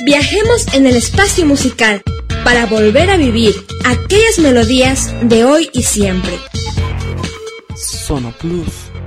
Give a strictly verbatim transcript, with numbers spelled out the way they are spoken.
Viajemos en el espacio musical para volver a vivir aquellas melodías de hoy y siempre. Sonoplus.